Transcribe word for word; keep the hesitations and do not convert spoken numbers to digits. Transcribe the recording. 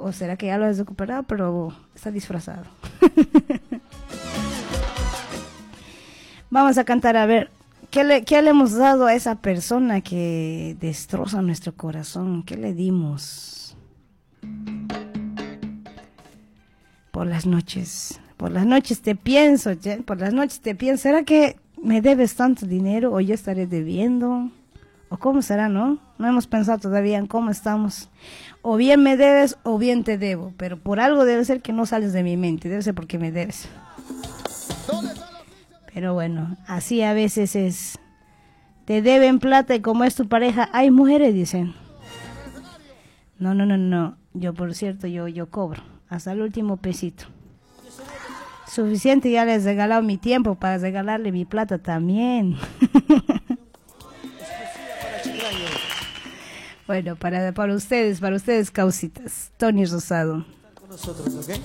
¿O será que ya lo has recuperado, pero está disfrazado? Vamos a cantar, a ver, ¿qué le, ¿qué le hemos dado a esa persona que destroza nuestro corazón? ¿Qué le dimos? Por las noches, por las noches te pienso, por las noches te pienso, ¿será que me debes tanto dinero o yo estaré debiendo? ¿O cómo será, no? No hemos pensado todavía en cómo estamos. O bien me debes o bien te debo, pero por algo debe ser que no sales de mi mente, debe ser porque me debes. Pero bueno, así a veces es. Te deben plata y como es tu pareja, hay mujeres, dicen. No, no, no, no. Yo, por cierto, yo, yo cobro hasta el último pesito. Suficiente, ya les he regalado mi tiempo para regalarle mi plata también. Bueno, para, para ustedes, para ustedes, causitas. Tony Rosado.